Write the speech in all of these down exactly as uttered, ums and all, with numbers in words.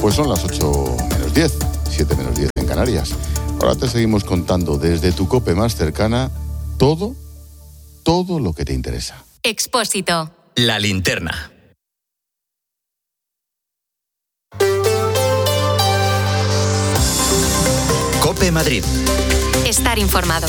Pues son las ocho menos diez, siete menos diez en Canarias. Ahora te seguimos contando desde tu COPE más cercana todo, todo lo que te interesa. Expósito. La linterna. COPE Madrid. Estar informado.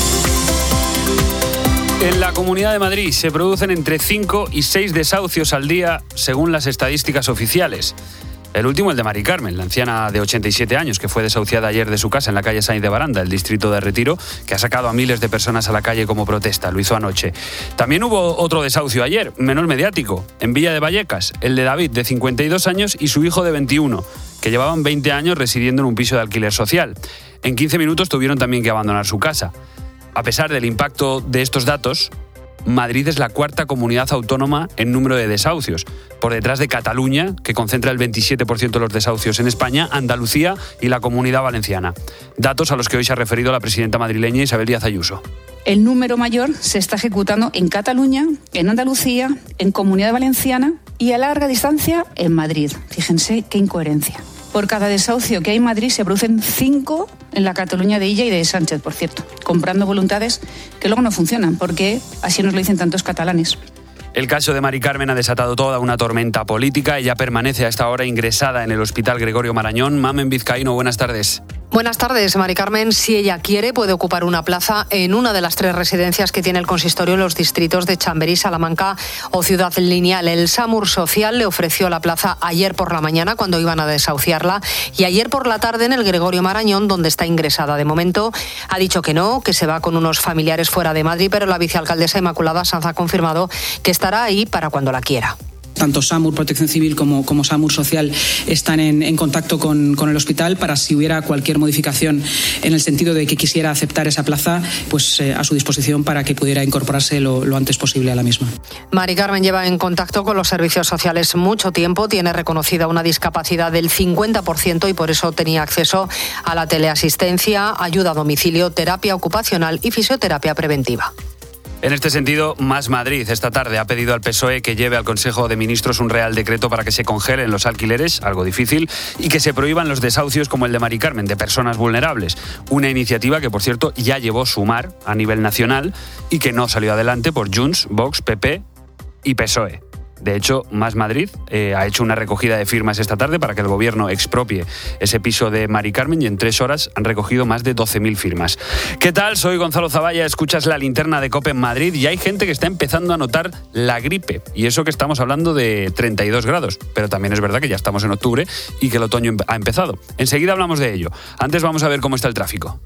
En la Comunidad de Madrid se producen entre cinco y seis desahucios al día, según las estadísticas oficiales. El último, el de Mari Carmen, la anciana de ochenta y siete años, que fue desahuciada ayer de su casa en la calle Sainz de Baranda, el distrito de Retiro, que ha sacado a miles de personas a la calle como protesta. Lo hizo anoche. También hubo otro desahucio ayer, menos mediático, en Villa de Vallecas, el de David, de cincuenta y dos años, y su hijo de veintiuno, que llevaban veinte años residiendo en un piso de alquiler social. En quince minutos tuvieron también que abandonar su casa. A pesar del impacto de estos datos, Madrid es la cuarta comunidad autónoma en número de desahucios, por detrás de Cataluña, que concentra el veintisiete por ciento de los desahucios en España, Andalucía y la Comunidad Valenciana. Datos a los que hoy se ha referido la presidenta madrileña Isabel Díaz Ayuso. El número mayor se está ejecutando en Cataluña, en Andalucía, en Comunidad Valenciana y a larga distancia en Madrid. Fíjense qué incoherencia. Por cada desahucio que hay en Madrid se producen cinco en la Cataluña de Illa y de Sánchez, por cierto, comprando voluntades que luego no funcionan, porque así nos lo dicen tantos catalanes. El caso de Mari Carmen ha desatado toda una tormenta política. Ella permanece a esta hora ingresada en el Hospital Gregorio Marañón. Mamen Vizcaíno, buenas tardes. Buenas tardes, Mari Carmen. Si ella quiere, puede ocupar una plaza en una de las tres residencias que tiene el consistorio en los distritos de Chamberí, Salamanca o Ciudad Lineal. El SAMUR Social le ofreció la plaza ayer por la mañana, cuando iban a desahuciarla, y ayer por la tarde en el Gregorio Marañón, donde está ingresada. De momento ha dicho que no, que se va con unos familiares fuera de Madrid, pero la vicealcaldesa Inmaculada Sanz ha confirmado que estará ahí para cuando la quiera. Tanto SAMUR, Protección Civil, como, como SAMUR Social están en, en contacto con, con el hospital para, si hubiera cualquier modificación en el sentido de que quisiera aceptar esa plaza, pues eh, a su disposición para que pudiera incorporarse lo, lo antes posible a la misma. Mari Carmen lleva en contacto con los servicios sociales mucho tiempo, tiene reconocida una discapacidad del cincuenta por ciento y por eso tenía acceso a la teleasistencia, ayuda a domicilio, terapia ocupacional y fisioterapia preventiva. En este sentido, Más Madrid esta tarde ha pedido al P S O E que lleve al Consejo de Ministros un real decreto para que se congelen los alquileres, algo difícil, y que se prohíban los desahucios como el de Mari Carmen, de personas vulnerables. Una iniciativa que, por cierto, ya llevó Sumar a nivel nacional y que no salió adelante por Junts, Vox, P P y P S O E. De hecho, Más Madrid eh, ha hecho una recogida de firmas esta tarde para que el gobierno expropie ese piso de Mari Carmen y en tres horas han recogido más de doce mil firmas. ¿Qué tal? Soy Gonzalo Zavalla, escuchas la linterna de COPE en Madrid y hay gente que está empezando a notar la gripe. Y eso que estamos hablando de treinta y dos grados, pero también es verdad que ya estamos en octubre y que el otoño ha empezado. Enseguida hablamos de ello. Antes vamos a ver cómo está el tráfico.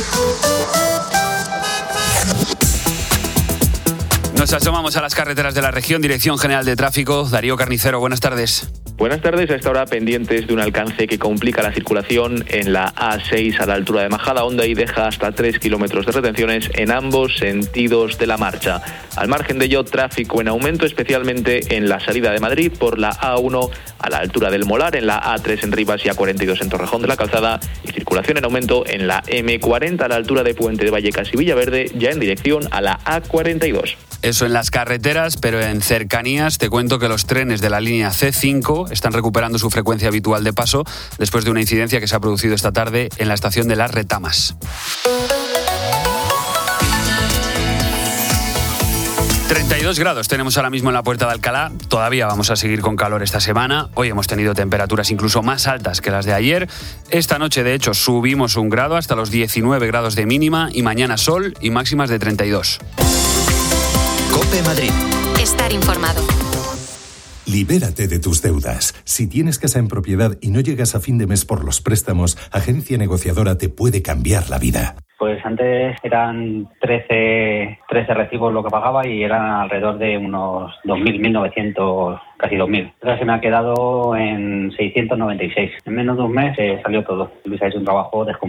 Nos asomamos a las carreteras de la región. Dirección General de Tráfico, Darío Carnicero, buenas tardes. Buenas tardes. A esta hora pendientes de un alcance que complica la circulación en la A seis a la altura de Majadahonda y deja hasta tres kilómetros de retenciones en ambos sentidos de la marcha. Al margen de ello, tráfico en aumento, especialmente en la salida de Madrid por la A uno a la altura del Molar, en la A tres en Rivas y A cuarenta y dos en Torrejón de la Calzada, y circulación en aumento en la eme cuarenta a la altura de Puente de Vallecas y Villaverde, ya en dirección a la A cuarenta y dos. Eso en las carreteras, pero en cercanías te cuento que los trenes de la línea ce cinco están recuperando su frecuencia habitual de paso después de una incidencia que se ha producido esta tarde en la estación de Las Retamas. treinta y dos grados tenemos ahora mismo en la Puerta de Alcalá. Todavía vamos a seguir con calor esta semana. Hoy hemos tenido temperaturas incluso más altas que las de ayer. Esta noche, de hecho, subimos un grado hasta los diecinueve grados de mínima y mañana sol y máximas de treinta y dos. COPE Madrid. Estar informado. Libérate de tus deudas. Si tienes casa en propiedad y no llegas a fin de mes por los préstamos, Agencia Negociadora te puede cambiar la vida. Pues antes eran trece, trece recibos lo que pagaba y eran alrededor de unos dos mil, mil novecientos, casi dos mil. Ahora se me ha quedado en seiscientos noventa y seis. En menos de un mes eh, salió todo. Luis ha hecho un trabajo descomunal.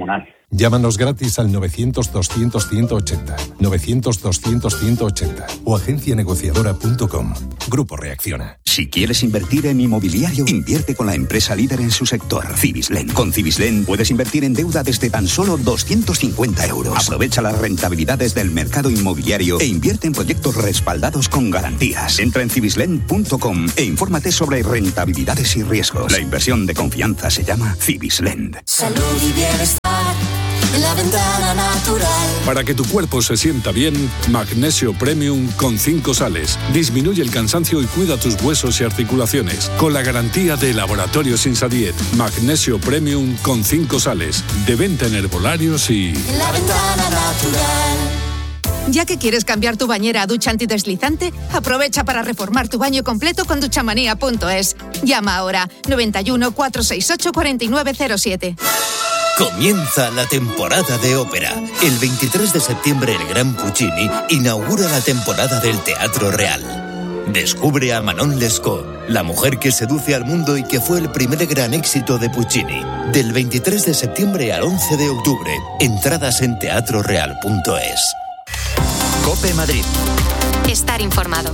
Llámanos gratis al novecientos, doscientos, ciento ochenta, novecientos, doscientos, ciento ochenta o agencia negociadora punto com. Grupo Reacciona. Si quieres invertir en inmobiliario, invierte con la empresa líder en su sector, Cibislen. Con Cibislen puedes invertir en deuda desde tan solo doscientos cincuenta euros. Aprovecha las rentabilidades del mercado inmobiliario e invierte en proyectos respaldados con garantías. Entra en cibislen punto com e infórmate sobre rentabilidades y riesgos. La inversión de confianza se llama Cibislen. Salud y bienestar en la ventana natural. Para que tu cuerpo se sienta bien, Magnesio Premium con cinco sales. Disminuye el cansancio y cuida tus huesos y articulaciones. Con la garantía de Laboratorios Insadiet. Magnesio Premium con cinco sales. De venta en herbolarios y... En la ventana natural. Ya que quieres cambiar tu bañera a ducha antideslizante, aprovecha para reformar tu baño completo con duchamanía punto es. Llama ahora noventa y uno, cuatrocientos sesenta y ocho, cuarenta y nueve cero siete. Comienza la temporada de ópera. El veintitrés de septiembre el Gran Puccini inaugura la temporada del Teatro Real. Descubre a Manon Lescaut, la mujer que seduce al mundo y que fue el primer gran éxito de Puccini. Del veintitrés de septiembre al once de octubre. Entradas en teatro real punto es. COPE Madrid. Estar informado.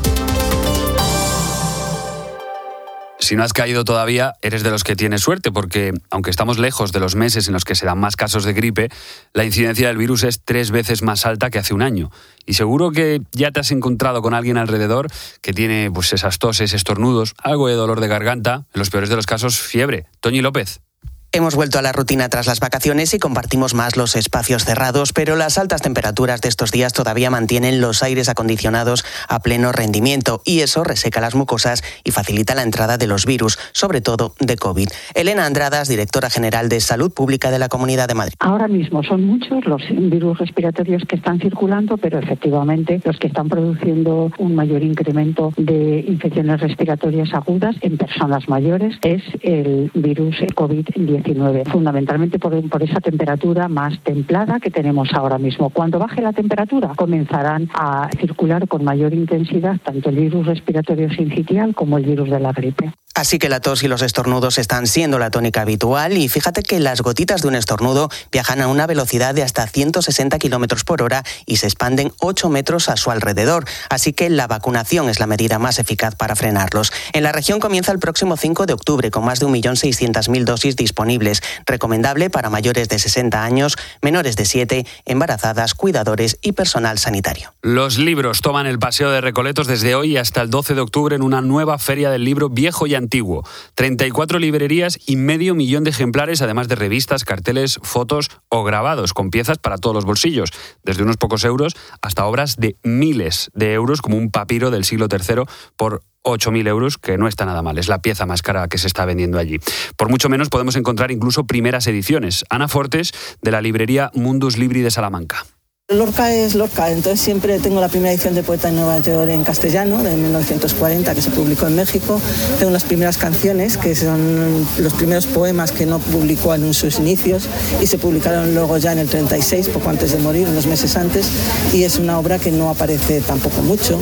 Si no has caído todavía, eres de los que tienes suerte, porque aunque estamos lejos de los meses en los que se dan más casos de gripe, la incidencia del virus es tres veces más alta que hace un año. Y seguro que ya te has encontrado con alguien alrededor que tiene pues esas toses, estornudos, algo de dolor de garganta, en los peores de los casos, fiebre. Toñi López. Hemos vuelto a la rutina tras las vacaciones y compartimos más los espacios cerrados, pero las altas temperaturas de estos días todavía mantienen los aires acondicionados a pleno rendimiento y eso reseca las mucosas y facilita la entrada de los virus, sobre todo de COVID. Elena Andradas, directora general de Salud Pública de la Comunidad de Madrid. Ahora mismo son muchos los virus respiratorios que están circulando, pero efectivamente los que están produciendo un mayor incremento de infecciones respiratorias agudas en personas mayores es el virus COVID diecinueve. Fundamentalmente por, por esa temperatura más templada que tenemos ahora mismo. Cuando baje la temperatura comenzarán a circular con mayor intensidad tanto el virus respiratorio sincitial como el virus de la gripe. Así que la tos y los estornudos están siendo la tónica habitual y fíjate que las gotitas de un estornudo viajan a una velocidad de hasta ciento sesenta kilómetros por hora y se expanden ocho metros a su alrededor. Así que la vacunación es la medida más eficaz para frenarlos. En la región comienza el próximo cinco de octubre con más de un millón seiscientas mil dosis disponibles. Recomendable para mayores de sesenta años, menores de siete, embarazadas, cuidadores y personal sanitario. Los libros toman el paseo de Recoletos desde hoy hasta el doce de octubre en una nueva feria del libro viejo y antiguo. Antiguo. treinta y cuatro librerías y medio millón de ejemplares, además de revistas, carteles, fotos o grabados con piezas para todos los bolsillos, desde unos pocos euros hasta obras de miles de euros, como un papiro del siglo tercero por ocho mil euros, que no está nada mal, es la pieza más cara que se está vendiendo allí. Por mucho menos podemos encontrar incluso primeras ediciones. Ana Fortes, de la librería Mundus Libri de Salamanca. Lorca es Lorca, entonces siempre tengo la primera edición de Poeta en Nueva York en castellano, de mil novecientos cuarenta, que se publicó en México. Tengo las primeras canciones, que son los primeros poemas que no publicó en sus inicios y se publicaron luego ya en el treinta y seis, poco antes de morir, unos meses antes, y es una obra que no aparece tampoco mucho.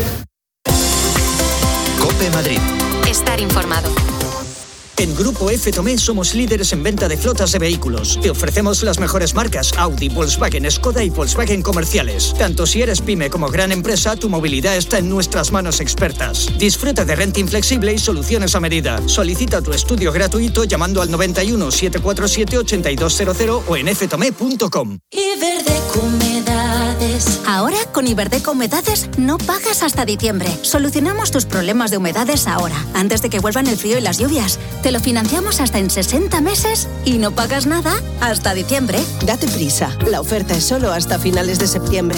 COPE Madrid. Estar informado. En Grupo F Tomé somos líderes en venta de flotas de vehículos. Te ofrecemos las mejores marcas Audi, Volkswagen, Skoda y Volkswagen comerciales. Tanto si eres pyme como gran empresa, tu movilidad está en nuestras manos expertas. Disfruta de renting flexible y soluciones a medida. Solicita tu estudio gratuito llamando al noventa y uno, setecientos cuarenta y siete, ochenta y dos cero cero o en f tomé punto com. Iberdeco Humedades. Ahora, con Iberdeco Humedades, no pagas hasta diciembre. Solucionamos tus problemas de humedades ahora, antes de que vuelvan el frío y las lluvias. Te lo financiamos hasta en sesenta meses y no pagas nada hasta diciembre. Date prisa, la oferta es solo hasta finales de septiembre.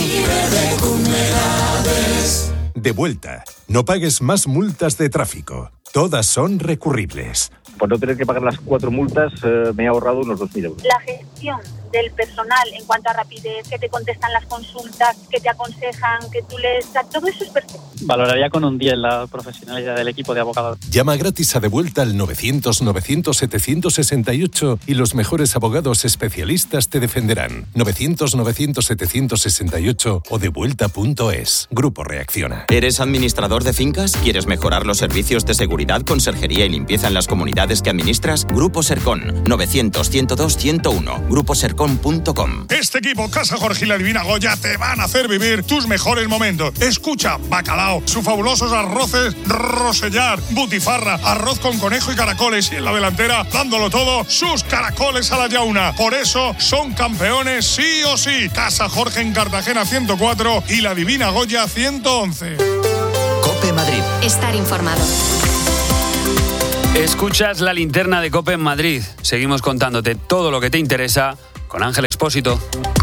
De vuelta, no pagues más multas de tráfico. Todas son recurribles. Por no tener que pagar las cuatro multas, eh, me he ahorrado unos dos mil euros. La gestión del personal en cuanto a rapidez, que te contestan las consultas, que te aconsejan, que tú les... Todo eso es perfecto. Valoraría con un diez la profesionalidad del equipo de abogados. Llama gratis a De Vuelta al novecientos, novecientos, setecientos sesenta y ocho y los mejores abogados especialistas te defenderán. novecientos, novecientos, setecientos sesenta y ocho o devuelta punto es. Grupo Reacciona. ¿Eres administrador de fincas? ¿Quieres mejorar los servicios de seguridad, conserjería y limpieza en las comunidades que administras? Grupo Sercon. novecientos, ciento dos, ciento uno. grupo sercon home punto com. Este equipo, Casa Jorge y la Divina Goya, te van a hacer vivir tus mejores momentos. Escucha, bacalao, sus fabulosos arroces Rosellar, butifarra, arroz con conejo y caracoles, y en la delantera, dándolo todo, sus caracoles a la yauna. Por eso son campeones sí o sí. Casa Jorge en Cartagena ciento cuatro y la Divina Goya ciento once. COPE Madrid. Estar informado. Escuchas la linterna de COPE en Madrid. Seguimos contándote todo lo que te interesa con Ángel Expósito.